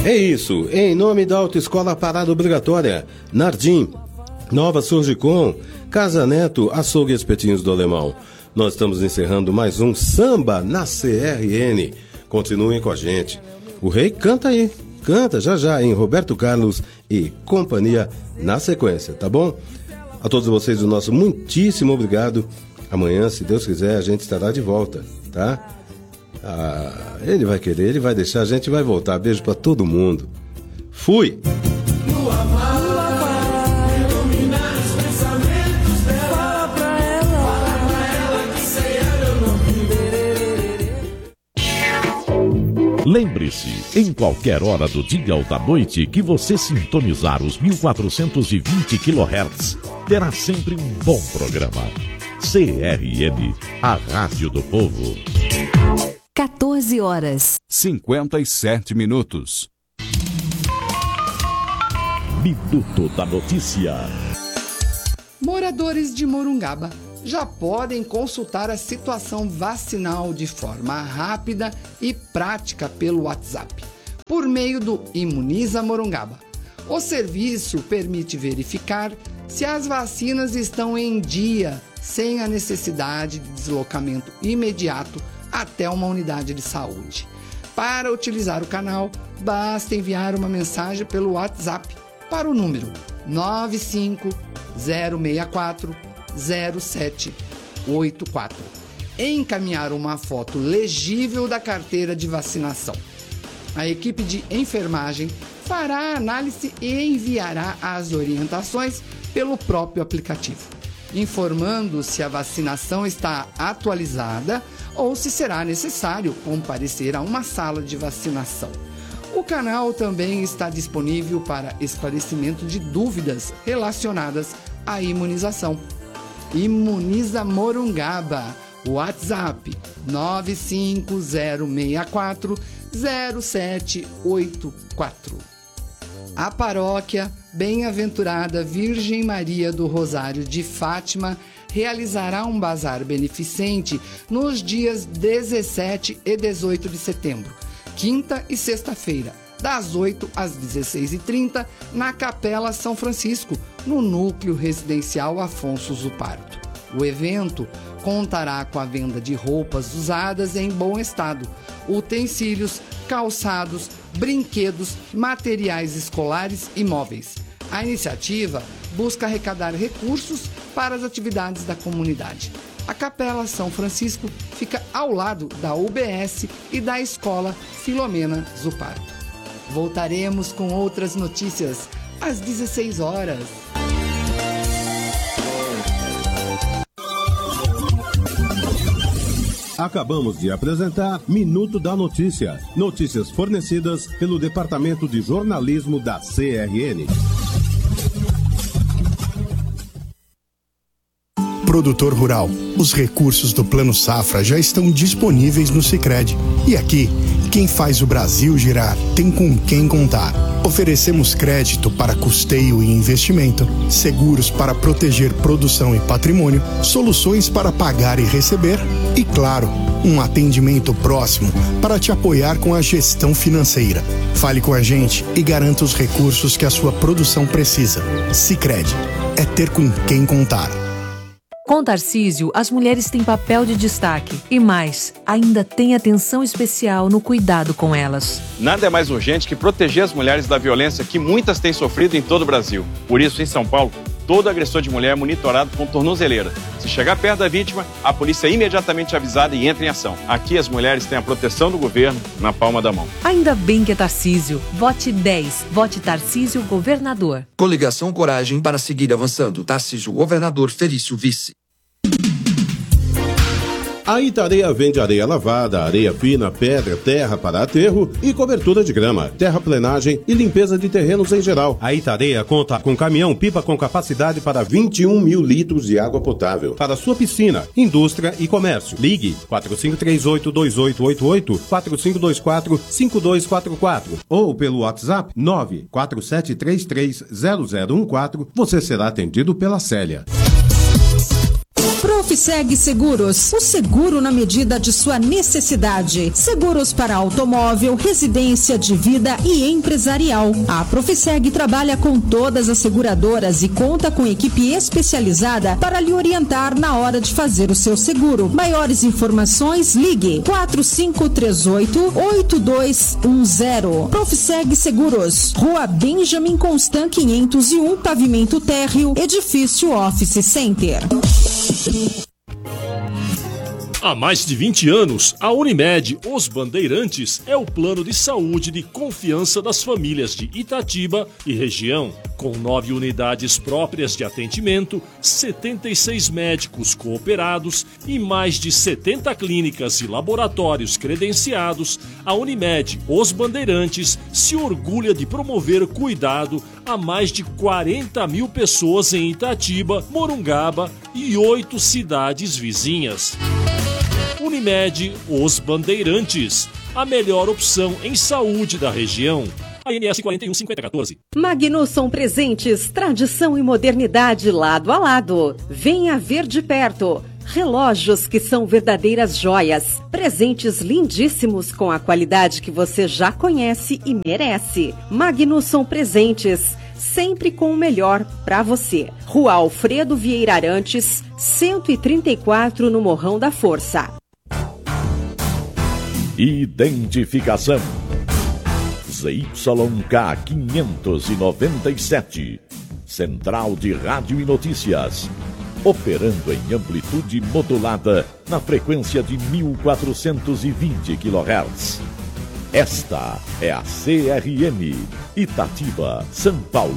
É isso, em nome da Autoescola Parada Obrigatória, Nardim, Nova Surgicom, Casa Neto, Açougue e Espetinhos do Alemão. Nós estamos encerrando mais um Samba na CRN. Continuem com a gente. O Rei canta aí, canta já em Roberto Carlos e companhia na sequência, tá bom? A todos vocês o nosso muitíssimo obrigado. Amanhã, se Deus quiser, a gente estará de volta, tá? Ele vai querer, ele vai deixar, a gente vai voltar. Beijo pra todo mundo. Fui! Lembre-se, em qualquer hora do dia ou da noite que você sintonizar os 1420 kHz, terá sempre um bom programa. CRN, a Rádio do Povo. 14 horas. 57 minutos. Minuto da Notícia. Moradores de Morungaba já podem consultar a situação vacinal de forma rápida e prática pelo WhatsApp, por meio do Imuniza Morungaba. O serviço permite verificar se as vacinas estão em dia, sem a necessidade de deslocamento imediato até uma unidade de saúde. Para utilizar o canal, basta enviar uma mensagem pelo WhatsApp para o número 950640784 e encaminhar uma foto legível da carteira de vacinação. A equipe de enfermagem fará a análise e enviará as orientações pelo próprio aplicativo, informando se a vacinação está atualizada ou se será necessário comparecer a uma sala de vacinação. O canal também está disponível para esclarecimento de dúvidas relacionadas à imunização. Imuniza Morungaba, WhatsApp 950640784. A paróquia Bem-aventurada Virgem Maria do Rosário de Fátima realizará um bazar beneficente nos dias 17 e 18 de setembro, quinta e sexta-feira, das 8 às 16h30, na Capela São Francisco, no Núcleo Residencial Afonso Zuparto. O evento contará com a venda de roupas usadas em bom estado, utensílios, calçados, brinquedos, materiais escolares e móveis. A iniciativa busca arrecadar recursos para as atividades da comunidade. A Capela São Francisco fica ao lado da UBS e da Escola Filomena Zuparto. Voltaremos com outras notícias às 16 horas. Acabamos de apresentar Minuto da Notícia. Notícias fornecidas pelo Departamento de Jornalismo da CRN. Produtor rural, os recursos do Plano Safra já estão disponíveis no Sicredi. E aqui, quem faz o Brasil girar tem com quem contar. Oferecemos crédito para custeio e investimento, seguros para proteger produção e patrimônio, soluções para pagar e receber e, claro, um atendimento próximo para te apoiar com a gestão financeira. Fale com a gente e garanta os recursos que a sua produção precisa. Sicredi, é ter com quem contar. Com Tarcísio, as mulheres têm papel de destaque e mais, ainda tem atenção especial no cuidado com elas. Nada é mais urgente que proteger as mulheres da violência que muitas têm sofrido em todo o Brasil. Por isso, em São Paulo, todo agressor de mulher é monitorado com tornozeleira. Se chegar perto da vítima, a polícia é imediatamente avisada e entra em ação. Aqui as mulheres têm a proteção do governo na palma da mão. Ainda bem que é Tarcísio. Vote 10. Vote Tarcísio Governador. Coligação Coragem para seguir avançando. Tarcísio Governador, Felício Vice. A Itareia vende areia lavada, areia fina, pedra, terra para aterro e cobertura de grama, terraplenagem e limpeza de terrenos em geral. A Itareia conta com caminhão-pipa com capacidade para 21 mil litros de água potável para sua piscina, indústria e comércio. Ligue 4538-2888, 4524-5244 ou pelo WhatsApp 947330014. Você será atendido pela Célia. Profiseg Seguros, o seguro na medida de sua necessidade. Seguros para automóvel, residência, de vida e empresarial. A Profiseg trabalha com todas as seguradoras e conta com equipe especializada para lhe orientar na hora de fazer o seu seguro. Maiores informações, ligue 4538-8210. Profiseg Seguros, Rua Benjamin Constant 501, pavimento térreo, edifício Office Center. Há mais de 20 anos, a Unimed Os Bandeirantes é o plano de saúde de confiança das famílias de Itatiba e região. Com 9 unidades próprias de atendimento, 76 médicos cooperados e mais de 70 clínicas e laboratórios credenciados, a Unimed Os Bandeirantes se orgulha de promover cuidado a mais de 40 mil pessoas em Itatiba, Morungaba e 8 cidades vizinhas. Unimed Os Bandeirantes, a melhor opção em saúde da região. ANS 415014. Magnusson Presentes, tradição e modernidade lado a lado. Venha ver de perto. Relógios que são verdadeiras joias. Presentes lindíssimos com a qualidade que você já conhece e merece. Magnusson Presentes, sempre com o melhor para você. Rua Alfredo Vieira Arantes, 134 no Morrão da Força. Identificação ZYK 597, Central de Rádio e Notícias, operando em amplitude modulada na frequência de 1420 kHz. Esta é a CRM Itatiba, São Paulo.